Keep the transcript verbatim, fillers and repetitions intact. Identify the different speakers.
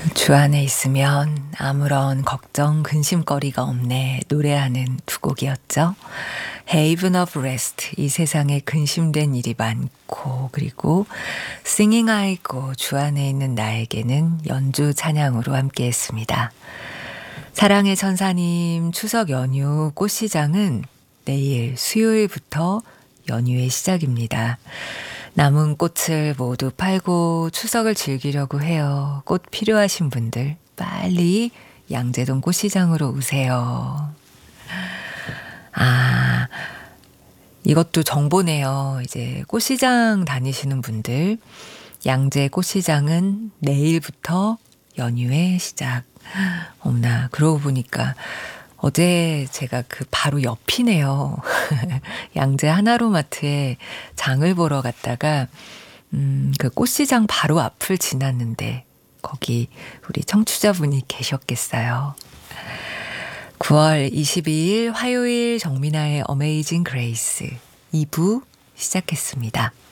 Speaker 1: 주 안에 있으면 아무런 걱정, 근심거리가 없네 노래하는 두 곡이었죠. Haven of Rest, 이 세상에 근심된 일이 많고, 그리고 Singing I Go, 주 안에 있는 나에게는 연주 찬양으로 함께했습니다. 사랑의 천사님, 추석 연휴 꽃시장은 내일 수요일부터 연휴의 시작입니다. 남은 꽃을 모두 팔고 추석을 즐기려고 해요. 꽃 필요하신 분들 빨리 양재동 꽃시장으로 오세요. 아, 이것도 정보네요. 이제 꽃시장 다니시는 분들, 양재 꽃시장은 내일부터 연휴의 시작. 어머나, 그러고 보니까 어제 제가 그 바로 옆이네요. 양재 하나로마트에 장을 보러 갔다가 음, 그 꽃시장 바로 앞을 지났는데 거기 우리 청취자분이 계셨겠어요. 구월 이십이일 화요일 정민아의 어메이징 그레이스 이 부 시작했습니다.